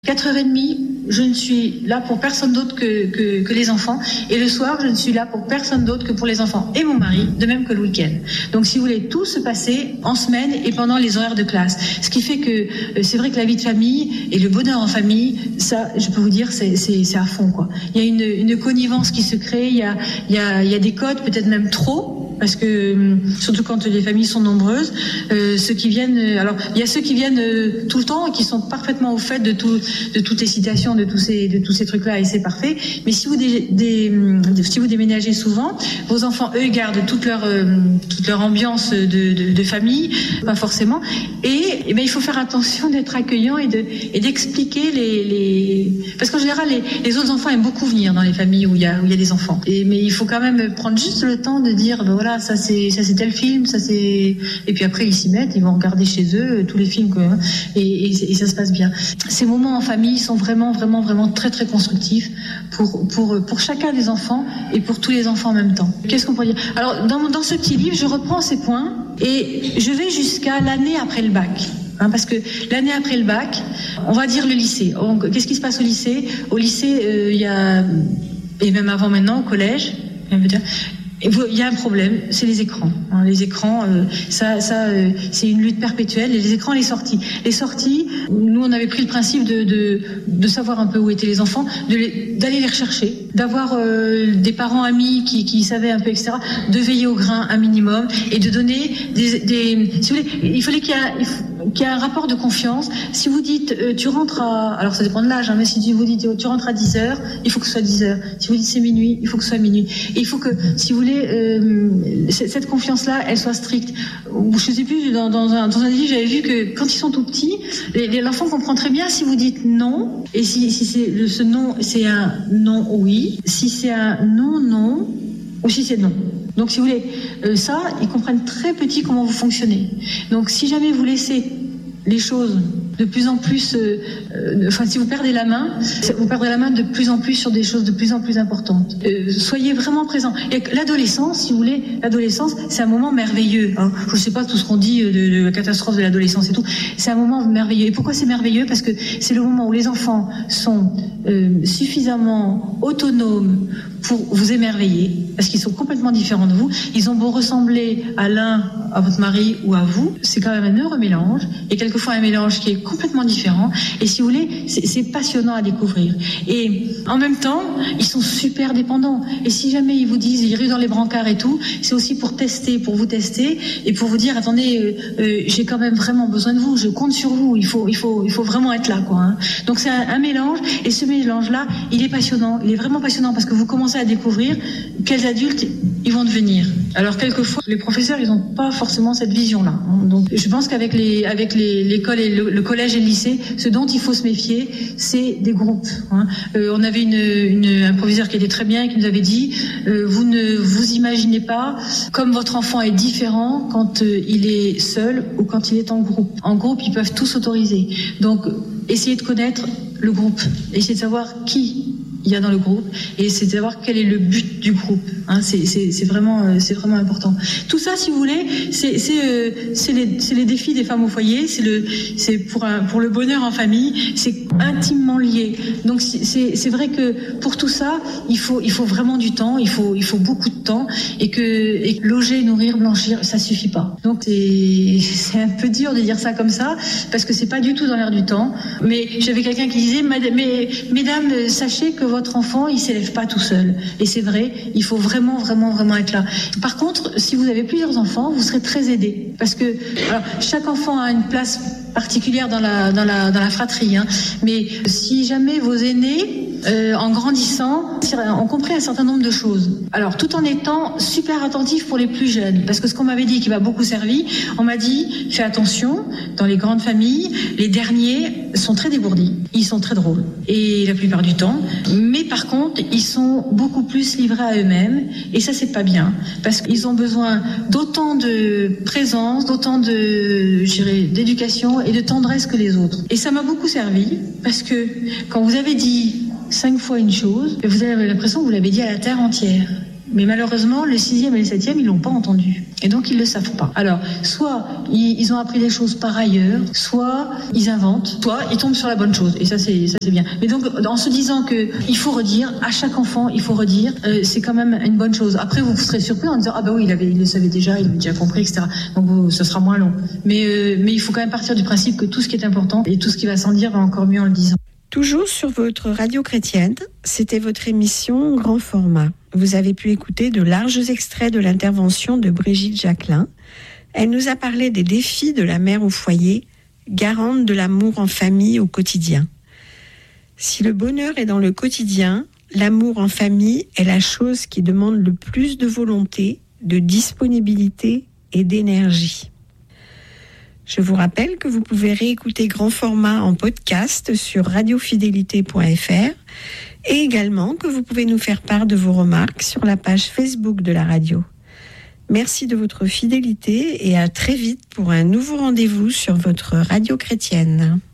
4h30, je ne suis là pour personne d'autre que les enfants. Et le soir, je ne suis là pour personne d'autre que pour les enfants et mon mari, de même que le week-end. Donc, si vous voulez, tout se passer en semaine et pendant les horaires de classe. Ce qui fait que c'est vrai que la vie de famille et le bonheur en famille, ça, je peux vous dire, c'est à fond, quoi. Il y a une connivence qui se crée, il y a des codes, peut-être même trop. Parce que, surtout quand les familles sont nombreuses, ceux qui viennent, alors, il y a ceux qui viennent tout le temps et qui sont parfaitement au fait de toutes les citations, de tous ces trucs-là, et c'est parfait. Mais si vous déménagez souvent, vos enfants, eux, gardent toute leur ambiance de famille, pas forcément. Et ben, il faut faire attention d'être accueillant et d'expliquer parce qu'en général, les autres enfants aiment beaucoup venir dans les familles où il y a des enfants. Mais il faut quand même prendre juste le temps de dire, ben voilà, ça c'est tel film, et puis après ils s'y mettent, ils vont regarder chez eux tous les films et ça se passe bien. Ces moments en famille sont vraiment vraiment vraiment très très constructifs pour chacun des enfants et pour tous les enfants en même temps. Qu'est-ce qu'on pourrait dire? Alors dans ce petit livre, je reprends ces points et je vais jusqu'à l'année après le bac. Parce que l'année après le bac, on va dire le lycée. Qu'est-ce qui se passe au lycée? Au lycée, il y a, et même avant maintenant, au collège, il y a un problème, c'est les écrans. Les écrans, c'est une lutte perpétuelle. Et les écrans, les sorties. Les sorties, nous, on avait pris le principe de savoir un peu où étaient les enfants, d'aller les rechercher, d'avoir des parents amis qui savaient un peu, etc., de veiller au grain un minimum et de donner si vous voulez, il fallait qu'il y ait un rapport de confiance. Si vous dites, tu rentres alors ça dépend de l'âge, mais si vous dites, tu rentres à 10h, il faut que ce soit 10h. Si vous dites c'est minuit, il faut que ce soit minuit. Et il faut que, si vous voulez, cette confiance-là, elle soit stricte. Je sais plus, dans un livre, j'avais vu que quand ils sont tout petits, l'enfant comprend très bien si vous dites non, et si ce non, c'est un non oui, si c'est un non, ou si c'est non. Donc, si vous voulez, ça, ils comprennent très petit comment vous fonctionnez. Donc, si jamais vous laissez les choses de plus en plus, si vous perdez la main de plus en plus sur des choses de plus en plus importantes. Soyez vraiment présents. Et l'adolescence, si vous voulez, c'est un moment merveilleux. Je ne sais pas tout ce qu'on dit de la catastrophe de l'adolescence et tout. C'est un moment merveilleux. Et pourquoi c'est merveilleux? Parce que c'est le moment où les enfants sont suffisamment autonomes pour vous émerveiller, parce qu'ils sont complètement différents de vous. Ils ont beau ressembler à votre mari ou à vous, c'est quand même un heureux mélange, et quelquefois un mélange qui est complètement différent. Et si vous voulez, c'est passionnant à découvrir. Et en même temps, ils sont super dépendants. Et si jamais ils vous disent, ils ruent dans les brancards et tout, c'est aussi pour vous tester, et pour vous dire, attendez, j'ai quand même vraiment besoin de vous, je compte sur vous, il faut vraiment être là, quoi. Donc c'est un mélange, et ce mélange-là, il est passionnant, il est vraiment passionnant, parce que vous commencez à découvrir quels adultes ils vont devenir. Alors quelquefois, les professeurs, ils n'ont pas forcément cette vision-là. Donc je pense qu'avec l'école et le collège et le lycée, ce dont il faut se méfier, c'est des groupes. On avait un professeur qui était très bien et qui nous avait dit, vous ne vous imaginez pas comme votre enfant est différent quand il est seul ou quand il est en groupe. En groupe, ils peuvent tous s'autoriser. Donc essayez de connaître le groupe, essayez de savoir qui il y a dans le groupe, et c'est de savoir quel est le but du groupe. C'est vraiment important. Tout ça, si vous voulez, c'est les défis des femmes au foyer, c'est pour le bonheur en famille, c'est intimement lié. Donc c'est vrai que pour tout ça, il faut vraiment du temps, il faut beaucoup de temps, et que loger, nourrir, blanchir, ça suffit pas. Donc c'est un peu dur de dire ça comme ça, parce que c'est pas du tout dans l'air du temps. Mais j'avais quelqu'un qui disait, mesdames, sachez que votre enfant, il s'élève pas tout seul. Et c'est vrai, il faut vraiment, vraiment, vraiment être là. Par contre, si vous avez plusieurs enfants, vous serez très aidés. Parce que chaque enfant a une place particulière dans la fratrie. Mais si jamais vos aînés, en grandissant, ont compris un certain nombre de choses. Alors, tout en étant super attentifs pour les plus jeunes. Parce que ce qu'on m'avait dit, qui m'a beaucoup servi, on m'a dit, fais attention, dans les grandes familles, les derniers sont très dégourdis. Ils sont très drôles. Et la plupart du temps. Mais par contre, ils sont beaucoup plus livrés à eux-mêmes. Et ça, c'est pas bien. Parce qu'ils ont besoin d'autant de présence, d'autant d'éducation et de tendresse que les autres. Et ça m'a beaucoup servi. Parce que quand vous avez dit 5 fois une chose, vous avez l'impression que vous l'avez dit à la terre entière. Mais malheureusement, le 6e et le 7e, ils l'ont pas entendu. Et donc, ils le savent pas. Alors, soit ils ont appris des choses par ailleurs, soit ils inventent, soit ils tombent sur la bonne chose. Et ça, c'est bien. Mais donc, en se disant que il faut redire, à chaque enfant, il faut redire, c'est quand même une bonne chose. Après, vous serez surpris en disant, ah bah oui, il le savait déjà, il avait déjà compris, etc. Donc, ce sera moins long. Mais il faut quand même partir du principe que tout ce qui est important et tout ce qui va sans dire va encore mieux en le disant. Toujours sur votre radio chrétienne, c'était votre émission Grand Format. Vous avez pu écouter de larges extraits de l'intervention de Brigitte Jacquelin. Elle nous a parlé des défis de la mère au foyer, garante de l'amour en famille au quotidien. Si le bonheur est dans le quotidien, l'amour en famille est la chose qui demande le plus de volonté, de disponibilité et d'énergie. Je vous rappelle que vous pouvez réécouter Grand Format en podcast sur radiofidélité.fr et également que vous pouvez nous faire part de vos remarques sur la page Facebook de la radio. Merci de votre fidélité et à très vite pour un nouveau rendez-vous sur votre radio chrétienne.